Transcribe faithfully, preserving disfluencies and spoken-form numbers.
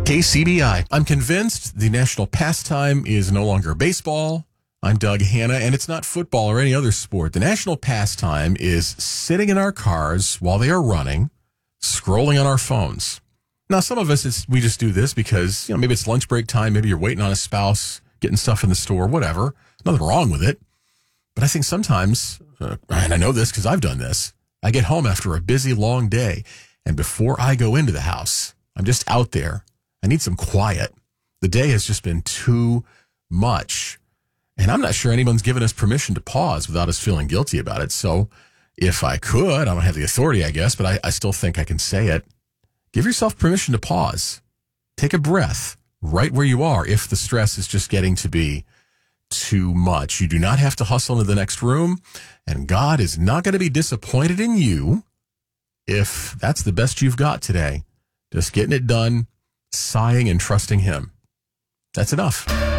K C B I. I'm convinced the national pastime is no longer baseball. I'm Doug Hanna, and it's not football or any other sport. The national pastime is sitting in our cars while they are running, scrolling on our phones. Now, some of us, it's, we just do this because, you know, maybe it's lunch break time. Maybe you're waiting on a spouse, getting stuff in the store, whatever. Nothing wrong with it. But I think sometimes, uh, and I know this because I've done this, I get home after a busy, long day, and before I go into the house, I'm just out there. I need some quiet. The day has just been too much. And I'm not sure anyone's given us permission to pause without us feeling guilty about it. So if I could, I don't have the authority, I guess, but I, I still think I can say it. Give yourself permission to pause. Take a breath right where you are if the stress is just getting to be too much. You do not have to hustle into the next room, and God is not going to be disappointed in you if that's the best you've got today. Just getting it done, sighing and trusting Him. That's enough.